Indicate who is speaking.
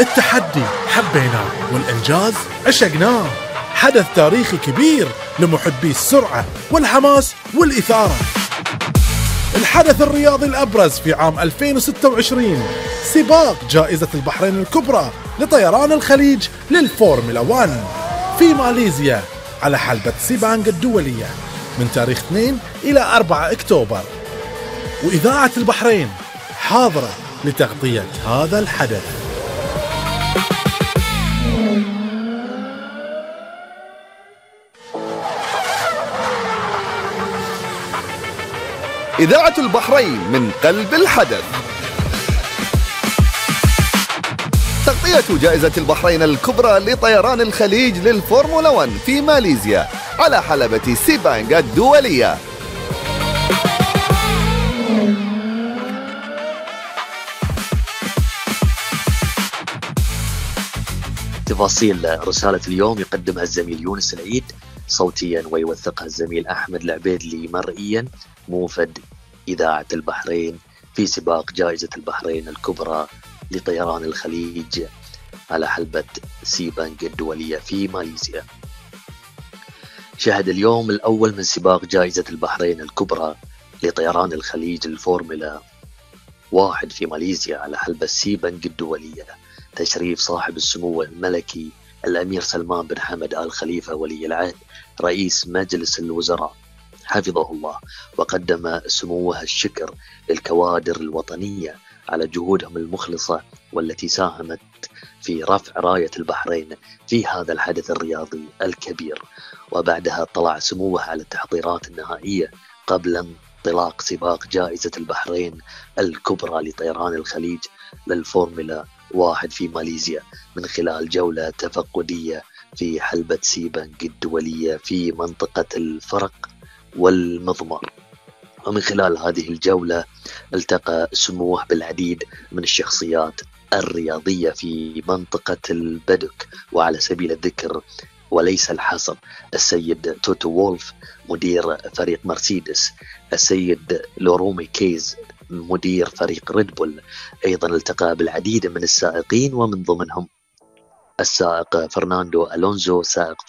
Speaker 1: التحدي حبيناه والإنجاز عشقناه. حدث تاريخي كبير لمحبي السرعة والحماس والإثارة. الحدث الرياضي الأبرز في عام 2026 سباق جائزة البحرين الكبرى لطيران الخليج للفورمولا 1 في ماليزيا على حلبة سيبانغ الدولية من تاريخ 2 إلى 4 أكتوبر، وإذاعة البحرين حاضرة لتغطية هذا الحدث.
Speaker 2: إذاعة البحرين من قلب الحدث. تغطية جائزة البحرين الكبرى لطيران الخليج للفورمولا 1 في ماليزيا على حلبة سيبانغ الدولية.
Speaker 3: تفاصيل رسالة اليوم يقدمها الزميل يونس العيد صوتيا، ويوثقها الزميل أحمد العبيدلي مرئيا. موفد إذاعة البحرين في سباق جائزة البحرين الكبرى لطيران الخليج على حلبة سيبانغ الدولية في ماليزيا. شهد اليوم الأول من سباق جائزة البحرين الكبرى لطيران الخليج الفورمولا 1 في ماليزيا على حلبة سيبانغ الدولية تشريف صاحب السمو الملكي الأمير سلمان بن حمد آل خليفة ولي العهد رئيس مجلس الوزراء حفظه الله، وقدم سموه الشكر للكوادر الوطنية على جهودهم المخلصة والتي ساهمت في رفع راية البحرين في هذا الحدث الرياضي الكبير. وبعدها اطلع سموه على التحضيرات النهائية قبل انطلاق سباق جائزة البحرين الكبرى لطيران الخليج للفورمولا 1 في ماليزيا من خلال جولة تفقدية في حلبة سيبانغ الدولية في منطقة الفرق والمضمار. ومن خلال هذه الجولة التقى سموه بالعديد من الشخصيات الرياضية في منطقة البدك، وعلى سبيل الذكر وليس الحصر السيد توتو وولف مدير فريق مرسيدس، السيد لورومي كيز مدير فريق ريد بول. أيضا التقى بالعديد من السائقين ومن ضمنهم السائق فرناندو ألونزو سائق